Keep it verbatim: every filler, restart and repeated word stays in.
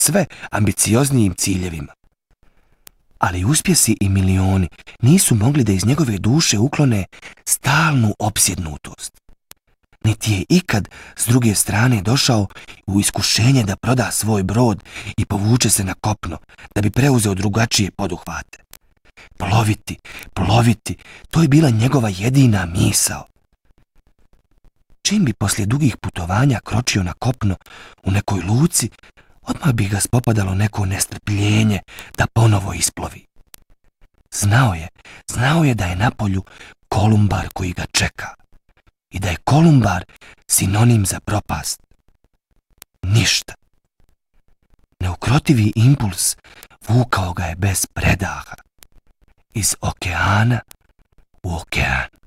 sve ambicioznijim ciljevima. Ali uspjesi i milioni nisu mogli da iz njegove duše uklone stalnu opsjednutost. Niti je ikad s druge strane došao u iskušenje da proda svoj brod i povuče se na kopno, da bi preuzeo drugačije poduhvate. Ploviti, ploviti, to je bila njegova jedina misao. Čim bi poslije dugih putovanja kročio na kopno u nekoj luci, odmah bi ga spopadalo neko nestrpljenje da ponovo isplovi. Znao je, znao je da je na polju Kolumbar koji ga čeka i da je Kolumbar sinonim za propast. Ništa. Neukrotivi impuls vukao ga je bez predaha iz okeana u okean.